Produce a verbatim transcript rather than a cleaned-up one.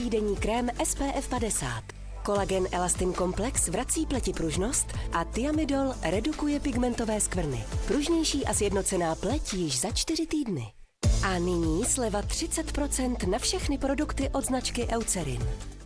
třídenní krém S P F padesát. Kolagen Elastin Komplex vrací pleti pružnost a Thiamidol redukuje pigmentové skvrny. Pružnější a sjednocená pleť již za čtyři týdny. A nyní sleva třicet procent na všechny produkty od značky Eucerin.